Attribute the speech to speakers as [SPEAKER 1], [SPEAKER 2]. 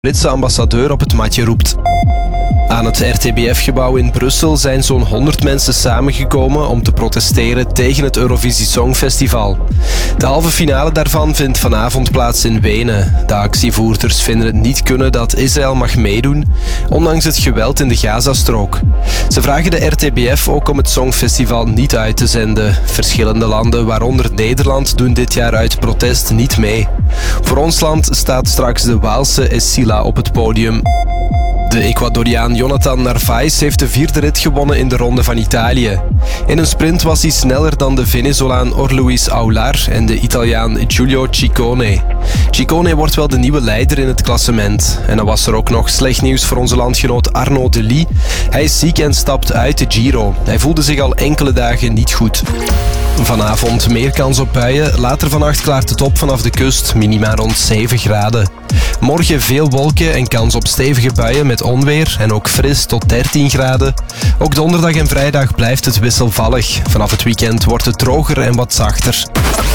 [SPEAKER 1] Britse ambassadeur op het matje roept. Aan het RTBF-gebouw in Brussel zijn zo'n 100 mensen samengekomen om te protesteren tegen het Eurovisie Songfestival. De halve finale daarvan vindt vanavond plaats in Wenen. De actievoerders vinden het niet kunnen dat Israël mag meedoen, ondanks het geweld in de Gazastrook. Ze vragen de RTBF ook om het Songfestival niet uit te zenden. Verschillende landen, waaronder Nederland, doen dit jaar uit protest niet mee. Voor ons land staat straks de Waalse Essila op het podium. De Ecuadoriaan Jonathan Narvaez heeft de 4e rit gewonnen in de Ronde van Italië. In een sprint was hij sneller dan de Venezolaan Orluis Aular en de Italiaan Giulio Ciccone. Ciccone wordt wel de nieuwe leider in het klassement. En dan was er ook nog slecht nieuws voor onze landgenoot Arnaud Delis. Hij is ziek en stapt uit de Giro. Hij voelde zich al enkele dagen niet goed. Vanavond meer kans op buien. Later vannacht klaart het op vanaf de kust, minima rond 7 graden. Morgen veel wolken en kans op stevige buien met onweer en ook fris tot 13 graden. Ook donderdag en vrijdag blijft het wisselvallig. Vanaf het weekend wordt het droger en wat zachter.